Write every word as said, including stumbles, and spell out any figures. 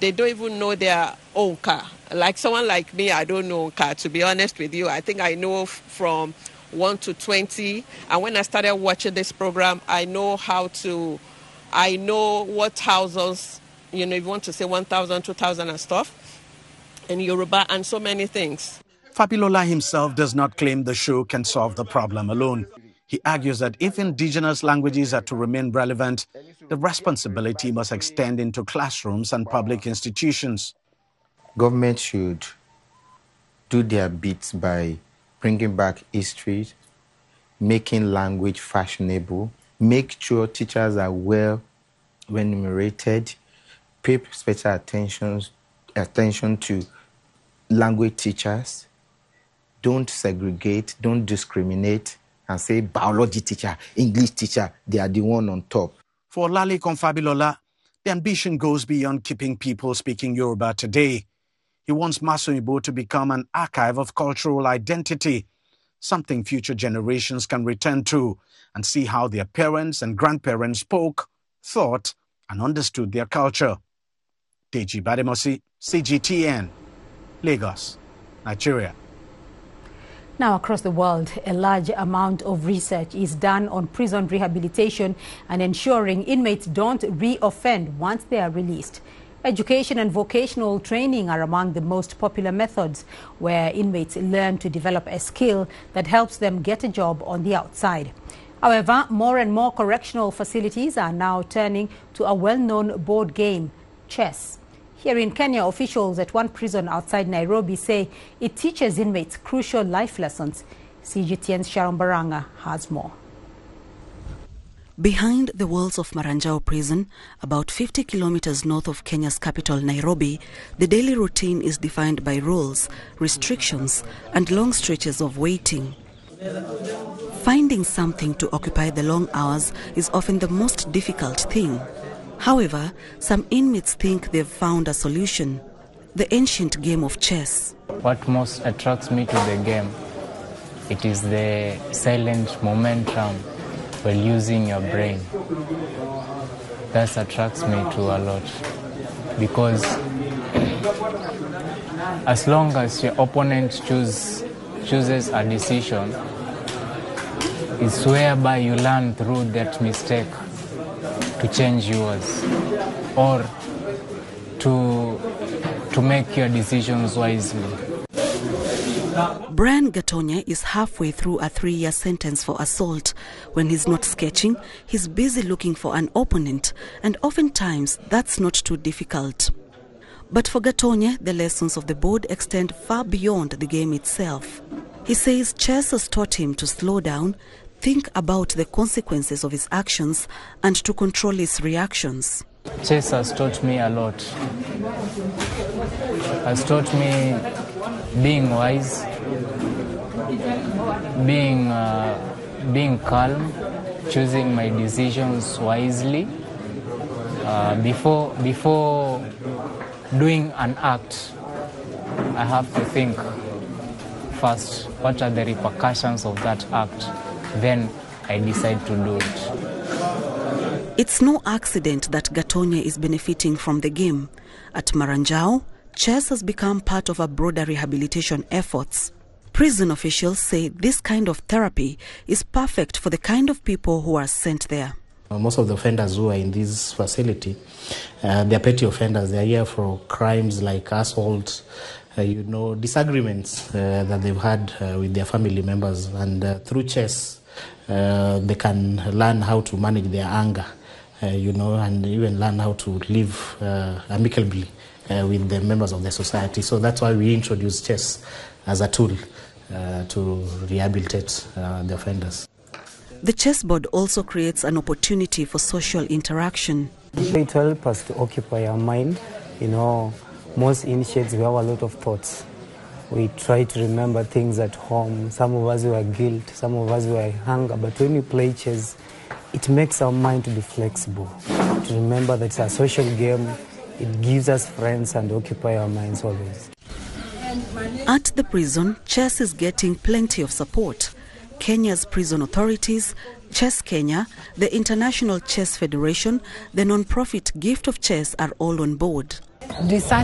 they don't even know their own car. Like someone like me, I don't know car, to be honest with you. I think I know from one to twenty. And when I started watching this program, I know how to, I know what thousands, you know, if you want to say one thousand, two thousand and stuff, in Yoruba, and so many things. Fabilola himself does not claim the show can solve the problem alone. He argues that if indigenous languages are to remain relevant, the responsibility must extend into classrooms and public institutions. Government should do their bits by bringing back history, making language fashionable, make sure teachers are well remunerated, pay special attention, attention to language teachers, don't segregate, don't discriminate, and say biology teacher, English teacher, they are the one on top. For Olalekan Fabilola, the ambition goes beyond keeping people speaking Yoruba today. He wants Masoyibo to become an archive of cultural identity, something future generations can return to and see how their parents and grandparents spoke, thought, and understood their culture. Deji Bademosi, C G T N, Lagos, Nigeria. Now, across the world, a large amount of research is done on prison rehabilitation and ensuring inmates don't re-offend once they are released. Education and vocational training are among the most popular methods where inmates learn to develop a skill that helps them get a job on the outside. However, more and more correctional facilities are now turning to a well-known board game, chess. Here in Kenya, officials at one prison outside Nairobi say it teaches inmates crucial life lessons. C G T N's Sharon Baranga has more. Behind the walls of Maranjao prison, about fifty kilometers north of Kenya's capital, Nairobi, the daily routine is defined by rules, restrictions, and long stretches of waiting. Finding something to occupy the long hours is often the most difficult thing. However, some inmates think they've found a solution: the ancient game of chess. What most attracts me to the game, it is the silent momentum while using your brain. That attracts me to a lot, because as long as your opponent choose, chooses a decision, it's whereby you learn through that mistake to change yours, or to, to make your decisions wisely. Brian Gatonya is halfway through a three-year sentence for assault. When he's not sketching, he's busy looking for an opponent, and oftentimes that's not too difficult. But for Gatonya, the lessons of the board extend far beyond the game itself. He says chess has taught him to slow down, think about the consequences of his actions, and to control his reactions. Chess has taught me a lot. Has taught me being wise, being uh, being calm, choosing my decisions wisely. Uh, before before doing an act, I have to think first, what are the repercussions of that act? Then I decide to do it. It's no accident that Gatonya is benefiting from the game. At Maranjao, chess has become part of a broader rehabilitation efforts. Prison officials say this kind of therapy is perfect for the kind of people who are sent there. Most of the offenders who are in this facility, uh, they are petty offenders. They are here for crimes like assault, uh, you know, disagreements uh, that they've had uh, with their family members. And uh, through chess, uh, they can learn how to manage their anger, uh, you know, and even learn how to live uh, amicably uh, with the members of the society. So that's why we introduce chess as a tool uh, to rehabilitate uh, the offenders. The chessboard also creates an opportunity for social interaction. It helps us to occupy our mind. You know, most initiates, we have a lot of thoughts. We try to remember things at home. Some of us were guilt, some of us were hunger. But when we play chess, it makes our mind to be flexible. To remember that it's a social game, it gives us friends and occupy our minds always. At the prison, chess is getting plenty of support. Kenya's prison authorities, Chess Kenya, the International Chess Federation, the non-profit Gift of Chess are all on board. research